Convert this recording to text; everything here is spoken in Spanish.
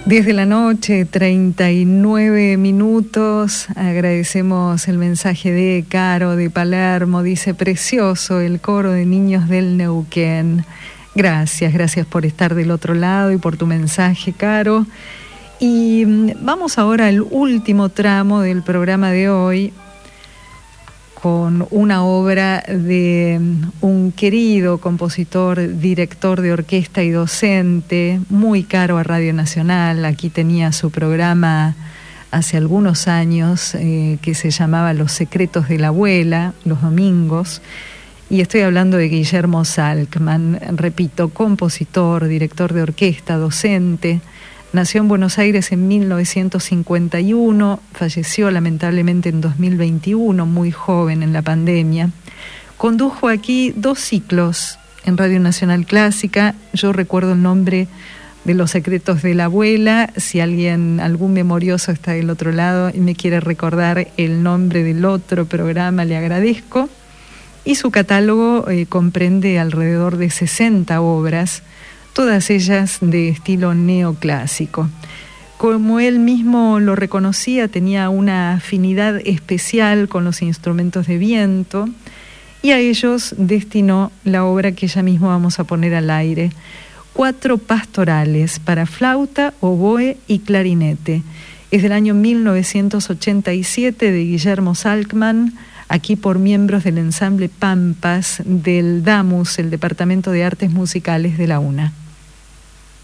10 de la noche, 39 minutos. Agradecemos el mensaje de Caro de Palermo. Dice: precioso el coro de niños del Neuquén. Gracias por estar del otro lado y por tu mensaje, Caro. Y vamos ahora al último tramo del programa de hoy, con una obra de un querido compositor, director de orquesta y docente, muy caro a Radio Nacional. Aquí tenía su programa hace algunos años que se llamaba Los Secretos de la Abuela, los domingos. Y estoy hablando de Guillermo Salkman, repito, compositor, director de orquesta, docente. Nació en Buenos Aires en 1951, falleció lamentablemente en 2021, muy joven en la pandemia. Condujo aquí 2 ciclos en Radio Nacional Clásica. Yo recuerdo el nombre de Los Secretos de la Abuela. Si algún memorioso está del otro lado y me quiere recordar el nombre del otro programa, le agradezco. Y su catálogo comprende alrededor de 60 obras, todas ellas de estilo neoclásico. Como él mismo lo reconocía, tenía una afinidad especial con los instrumentos de viento y a ellos destinó la obra que ya mismo vamos a poner al aire: 4 pastorales para flauta, oboe y clarinete. Es del año 1987 de Guillermo Salkman, aquí por miembros del ensamble Pampas del DAMUS, el Departamento de Artes Musicales de la UNA.